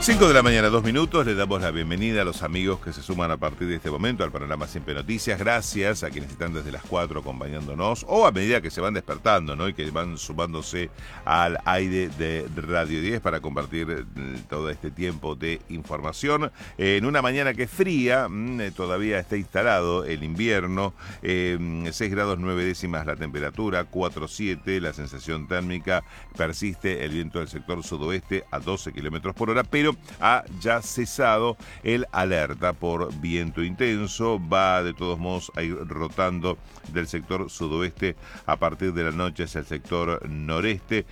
5 de la mañana, 2 minutos. Le damos la bienvenida a los amigos que se suman a partir de este momento al Panorama Siempre Noticias. Gracias a quienes están desde las 4 acompañándonos o a medida que se van despertando, ¿no? Y que van sumándose al aire de Radio 10 para compartir todo este tiempo de información. En una mañana que es fría, todavía está instalado el invierno. 6 grados 9 décimas la temperatura, 4,7 la sensación térmica. Persiste el viento del sector sudoeste a 12 kilómetros por hora, pero ha ya cesado el alerta por viento intenso. Va de todos modos a ir rotando del sector sudoeste a partir de la noche hacia el sector noreste,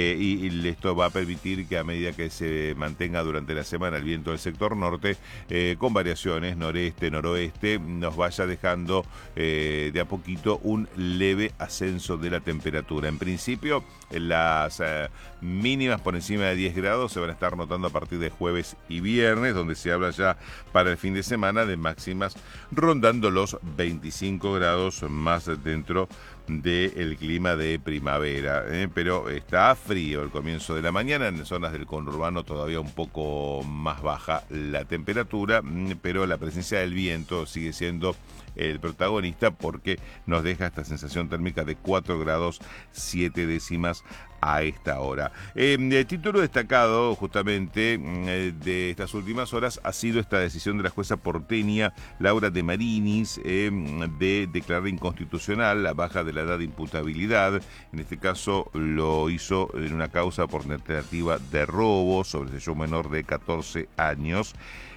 y esto va a permitir que a medida que se mantenga durante la semana el viento del sector norte, con variaciones noreste, noroeste, nos vaya dejando de a poquito un leve ascenso de la temperatura. En principio, las mínimas por encima de 10 grados se van a estar notando a partir de jueves y viernes, donde se habla ya para el fin de semana de máximas rondando los 25 grados, más dentro del clima de primavera, pero está frío el comienzo de la mañana. En zonas del conurbano todavía un poco más baja la temperatura, pero la presencia del viento sigue siendo el protagonista porque nos deja esta sensación térmica de 4 grados 7 décimas a esta hora. El título destacado justamente de estas últimas horas ha sido esta decisión de la jueza porteña Laura de Marinis de declarar inconstitucional la baja de la edad de imputabilidad. En este caso lo hizo en una causa por tentativa de robo sobre ese menor de 14 años.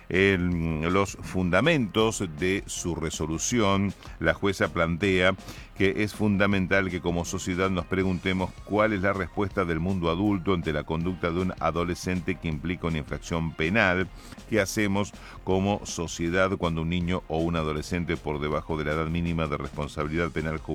En los fundamentos de su resolución, la jueza plantea que es fundamental que como sociedad nos preguntemos cuál es la respuesta del mundo adulto ante la conducta de un adolescente que implica una infracción penal. ¿Qué hacemos como sociedad cuando un niño o un adolescente por debajo de la edad mínima de responsabilidad penal